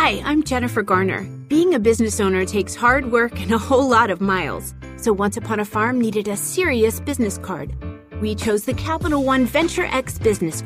Hi, I'm Jennifer Garner. Being a business owner takes hard work and a whole lot of miles. So Once Upon a Farm needed a serious business card. We chose the Capital One Venture X business